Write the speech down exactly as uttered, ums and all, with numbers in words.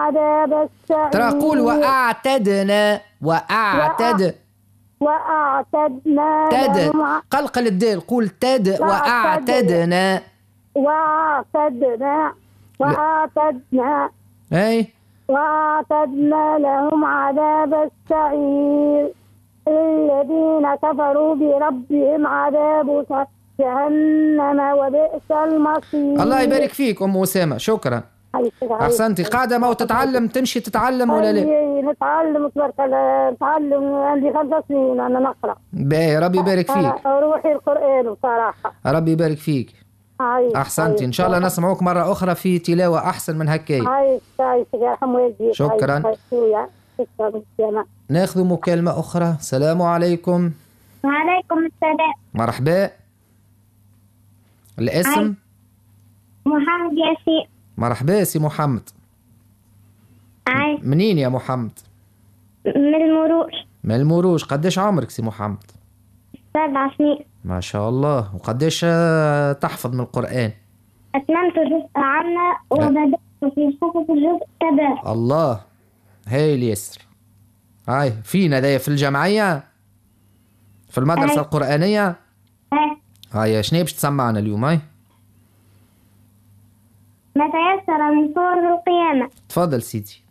عذاب السعير. ترى قول وأعتدنا وأعتد وأعتدنا تد لهم قلقل الدال، قول تد وأعتدنا وأعتدنا وأعتدنا أي وأعتدنا لهم عذاب السعير. الذين كفروا بربهم عذاب جهنم وبئس المصير. الله يبارك فيك أم أسامة، شكرا أحسنتي. قاعدة ما وتتعلم تمشي تتعلم ولا لا؟ نتعلم تبارك الله، نتعلم. عندي خمس سنين أنا نقرأ. باهي ربي يبارك فيك. روحي القرآن بصراحة. ربي يبارك فيك. أحسنتي، إن شاء الله نسمعوك مرة أخرى في تلاوة أحسن من هكايا. عايش عايش يرحم والديك. شكرا. ناخذ مكالمة أخرى. السلام عليكم. وعليكم السلام. مرحبا. الاسم؟ محمد ياسين. مرحبا سي محمد. عايش. منين يا محمد؟ من المروج. من المروج. قديش عمرك سي محمد؟ سبع سنين. ما شاء الله. وقديش تحفظ من القرآن؟ أتممت جزء عامة وبدأت في حفظ الجزء تبع. الله، هاي اليسر. هاي فينا ذا في الجمعية في المدرسة هاي. القرآنية هاي. هاي شنو باش تسمعنا اليوم؟ هاي ما تيسر من سورة القيامة. تفضل سيدي.